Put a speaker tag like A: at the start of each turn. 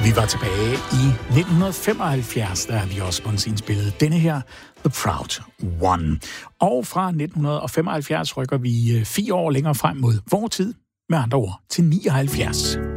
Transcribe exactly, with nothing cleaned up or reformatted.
A: Vi var tilbage i nitten femoghalvfjerds, der vi også indspillede denne her, The Proud One. Og fra nitten femoghalvfjerds rykker vi fire år længere frem mod vor tid, med andre ord til nioghalvfjerds.